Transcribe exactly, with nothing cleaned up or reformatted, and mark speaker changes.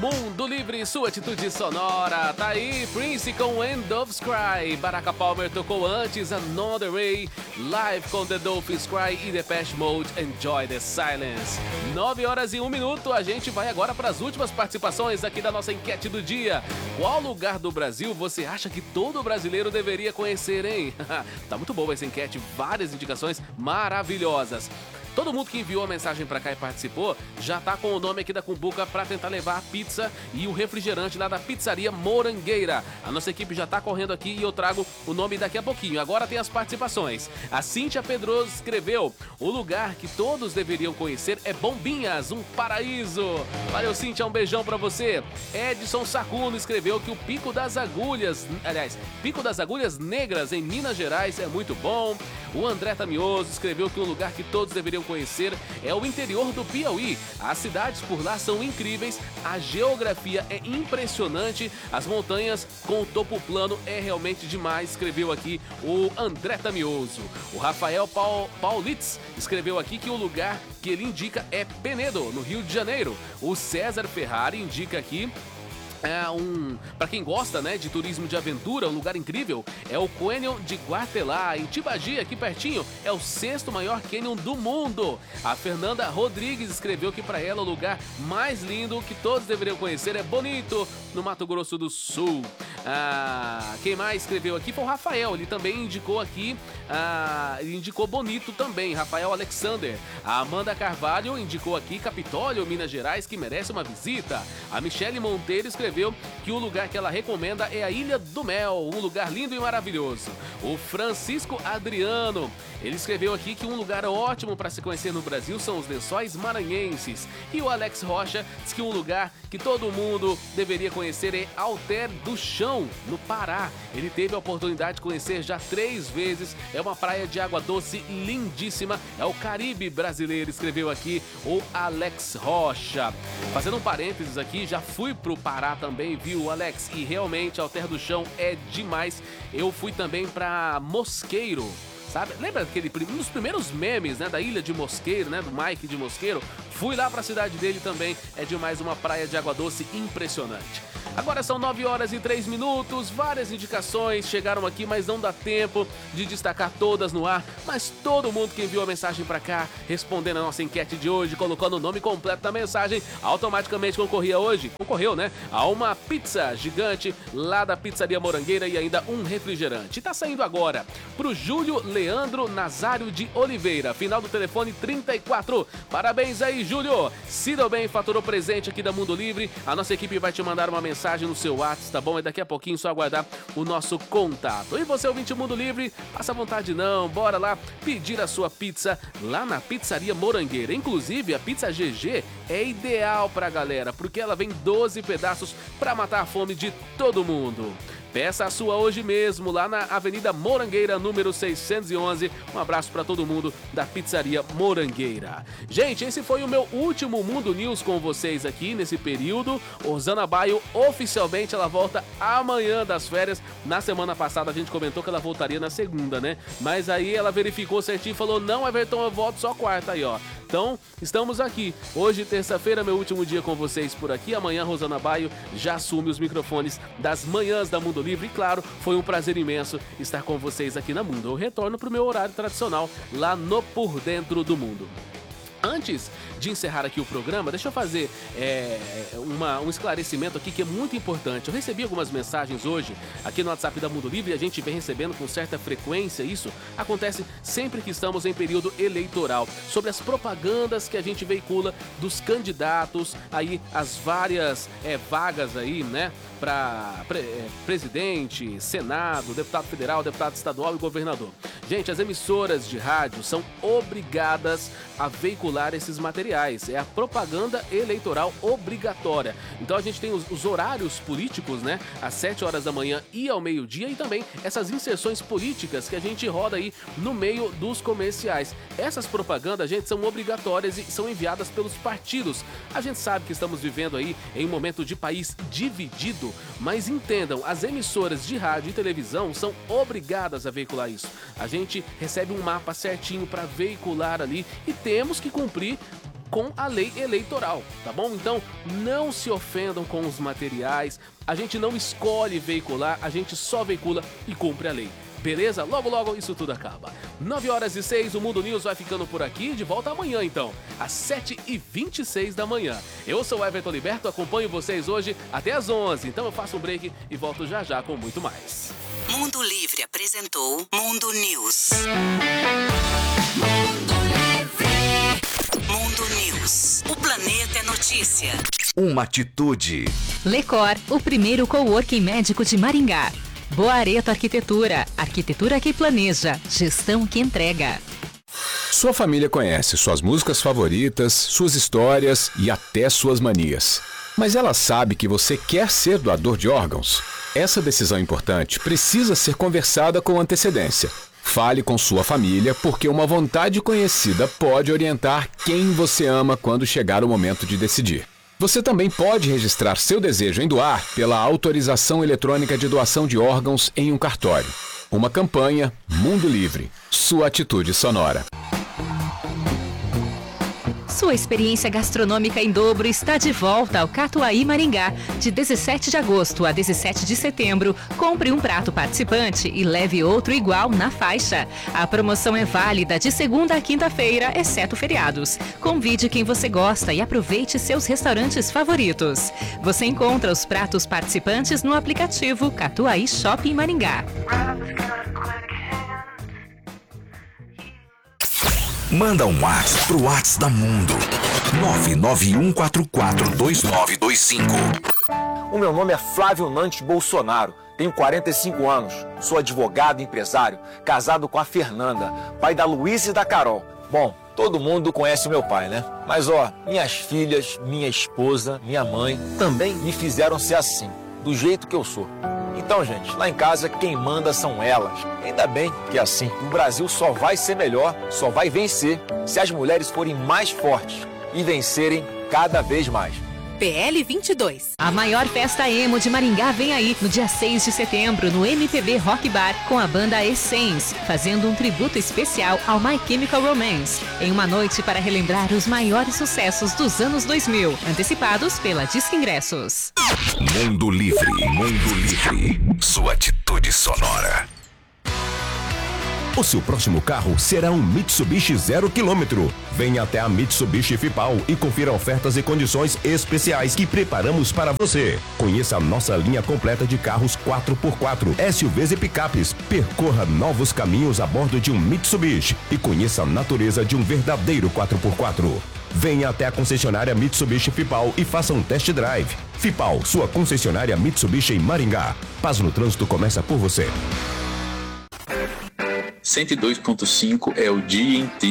Speaker 1: Mundo Livre, sua atitude sonora. Tá aí, Prince com End of Cry. Baraka Palmer tocou antes Another Way. Live com The Dolphins Cry e Depeche Mode, Enjoy the Silence. nove horas e um minuto, a gente vai agora para as últimas participações aqui da nossa enquete do dia. Qual lugar do Brasil você acha que todo brasileiro deveria conhecer, hein? Tá muito boa essa enquete, várias indicações maravilhosas. Todo mundo que enviou a mensagem pra cá e participou já tá com o nome aqui da Cumbuca pra tentar levar a pizza e o refrigerante lá da Pizzaria Morangueira. A nossa equipe já tá correndo aqui e eu trago o nome daqui a pouquinho. Agora tem as participações. A Cíntia Pedroso escreveu: o lugar que todos deveriam conhecer é Bombinhas, um paraíso. Valeu, Cíntia, um beijão pra você. Edson Sacuno escreveu que o Pico das Agulhas, aliás, Pico das Agulhas Negras em Minas Gerais é muito bom. O André Tamioso escreveu que um lugar que todos deveriam conhecer é o interior do Piauí. As cidades por lá são incríveis, a geografia é impressionante, as montanhas com o topo plano é realmente demais, escreveu aqui o André Tamioso. O Rafael Paul, Paulitz escreveu aqui que o lugar que ele indica é Penedo, no Rio de Janeiro. O César Ferrari indica aqui É um, para quem gosta, né, de turismo de aventura, um lugar incrível é o Canyon de Guartelá, em Tibagi, aqui pertinho. É o sexto maior canyon do mundo. A Fernanda Rodrigues escreveu que para ela o lugar mais lindo que todos deveriam conhecer é Bonito, no Mato Grosso do Sul. Ah, quem mais escreveu aqui foi o Rafael, ele também indicou aqui, ah, ele indicou Bonito também, Rafael Alexander. A Amanda Carvalho indicou aqui Capitólio, Minas Gerais, que merece uma visita. A Michele Monteiro escreveu que o lugar que ela recomenda é a Ilha do Mel, um lugar lindo e maravilhoso. O Francisco Adriano, ele escreveu aqui que um lugar ótimo para se conhecer no Brasil são os Lençóis Maranhenses. E o Alex Rocha diz que um lugar que todo mundo deveria conhecer é Alter do Chão, no Pará. Ele teve a oportunidade de conhecer já três vezes, é uma praia de água doce lindíssima, é o Caribe brasileiro, escreveu aqui o Alex Rocha. Fazendo um parênteses aqui, já fui pro Pará também, viu, Alex? E realmente Alter do Chão é demais. Eu fui também pra Mosqueiro, sabe? Lembra aquele um dos primeiros memes, né, da Ilha de Mosqueiro, né, do Mike de Mosqueiro? Fui lá pra cidade dele também, é demais, uma praia de água doce impressionante. Agora são nove horas e três minutos, várias indicações chegaram aqui, mas não dá tempo de destacar todas no ar. Mas todo mundo que enviou a mensagem pra cá, respondendo a nossa enquete de hoje, colocando o nome completo da mensagem, automaticamente concorria hoje, concorreu, né, a uma pizza gigante lá da Pizzaria Morangueira e ainda um refrigerante. Tá saindo agora pro Júlio Leandro Nazário de Oliveira, final do telefone trinta e quatro. Parabéns aí, Júlio! Se deu bem, faturou presente aqui da Mundo Livre. A nossa equipe vai te mandar uma mensagem no seu WhatsApp, tá bom? É daqui a pouquinho, só aguardar o nosso contato. E você, ouvinte Mundo Livre, passa vontade não, bora lá pedir a sua pizza lá na Pizzaria Morangueira. Inclusive, a pizza G G é ideal pra galera, porque ela vem doze pedaços pra matar a fome de todo mundo. Peça a sua hoje mesmo, lá na Avenida Morangueira, número seiscentos e onze. Um abraço para todo mundo da Pizzaria Morangueira. Gente, esse foi o meu último Mundo News com vocês aqui nesse período. Rosana Baio, oficialmente, ela volta amanhã das férias. Na semana passada a gente comentou que ela voltaria na segunda, né? Mas aí ela verificou certinho e falou: não, Everton, eu volto só quarta aí, ó. Então, estamos aqui. Hoje, terça-feira, meu último dia com vocês por aqui. Amanhã, Rosana Baio já assume os microfones das manhãs da Mundo Livre. E claro, foi um prazer imenso estar com vocês aqui na Mundo. Eu retorno para o meu horário tradicional lá no Por Dentro do Mundo. Antes de encerrar aqui o programa, deixa eu fazer é, uma, um esclarecimento aqui que é muito importante. Eu recebi algumas mensagens hoje aqui no WhatsApp da Mundo Livre e a gente vem recebendo com certa frequência isso. Acontece sempre que estamos em período eleitoral, sobre as propagandas que a gente veicula dos candidatos, aí as várias é, vagas aí, né, para pre, é, presidente, senado, deputado federal, deputado estadual e governador. Gente, as emissoras de rádio são obrigadas a veicular esses materiais. É a propaganda eleitoral obrigatória. Então a gente tem os, os horários políticos, né? Às sete horas da manhã e ao meio-dia. E também essas inserções políticas que a gente roda aí no meio dos comerciais. Essas propagandas, gente, são obrigatórias e são enviadas pelos partidos. A gente sabe que estamos vivendo aí em um momento de país dividido, mas entendam, as emissoras de rádio e televisão são obrigadas a veicular isso. A gente recebe um mapa certinho para veicular ali e temos que cumprir com a lei eleitoral, tá bom? Então, não se ofendam com os materiais, a gente não escolhe veicular, a gente só veicula e cumpre a lei. Beleza? Logo, logo isso tudo acaba. nove horas e seis, o Mundo News vai ficando por aqui. De volta amanhã, então, às sete e vinte e seis da manhã. Eu sou o Everton Liberto, acompanho vocês hoje até às onze. Então eu faço um break e volto já já com muito mais.
Speaker 2: Mundo Livre apresentou Mundo News. Mundo News. O planeta é notícia.
Speaker 3: Uma atitude.
Speaker 4: Lecor, o primeiro coworking médico de Maringá. Boareto Arquitetura, arquitetura que planeja, gestão que entrega.
Speaker 5: Sua família conhece suas músicas favoritas, suas histórias e até suas manias. Mas ela sabe que você quer ser doador de órgãos? Essa decisão importante precisa ser conversada com antecedência. Fale com sua família, porque uma vontade conhecida pode orientar quem você ama quando chegar o momento de decidir. Você também pode registrar seu desejo em doar pela autorização eletrônica de doação de órgãos em um cartório. Uma campanha Mundo Livre. Sua atitude sonora.
Speaker 4: Sua experiência gastronômica em dobro está de volta ao Catuaí Maringá. De dezessete de agosto a dezessete de setembro, compre um prato participante e leve outro igual na faixa. A promoção é válida de segunda a quinta-feira, exceto feriados. Convide quem você gosta e aproveite seus restaurantes favoritos. Você encontra os pratos participantes no aplicativo Catuaí Shopping Maringá.
Speaker 3: Manda um WhatsApp pro WhatsApp da Mundo. nove nove um quatro quatro dois nove dois cinco.
Speaker 6: O meu nome é Flávio Nantes Bolsonaro. Tenho quarenta e cinco anos. Sou advogado e empresário, casado com a Fernanda, pai da Luísa e da Carol. Bom, todo mundo conhece o meu pai, né? Mas ó, minhas filhas, minha esposa, minha mãe também me fizeram ser assim, do jeito que eu sou. Então, gente, lá em casa quem manda são elas. Ainda bem que é assim. O Brasil só vai ser melhor, só vai vencer se as mulheres forem mais fortes e vencerem cada vez mais.
Speaker 7: P L vinte e dois.
Speaker 4: A maior festa emo de Maringá vem aí no dia seis de setembro no M P B Rock Bar com a banda Essence, fazendo um tributo especial ao My Chemical Romance, em uma noite para relembrar os maiores sucessos dos anos dois mil, antecipados pela Disque Ingressos.
Speaker 3: Mundo Livre, Mundo Livre. Sua atitude sonora.
Speaker 8: O seu próximo carro será um Mitsubishi zero quilômetro. Venha até a Mitsubishi Fipal e confira ofertas e condições especiais que preparamos para você. Conheça a nossa linha completa de carros quatro por quatro, S U Vs e picapes. Percorra novos caminhos a bordo de um Mitsubishi e conheça a natureza de um verdadeiro quatro por quatro. Venha até a concessionária Mitsubishi Fipal e faça um test drive. Fipal, sua concessionária Mitsubishi em Maringá. Paz no trânsito começa por você.
Speaker 9: cento e dois ponto cinco é o dia inteiro.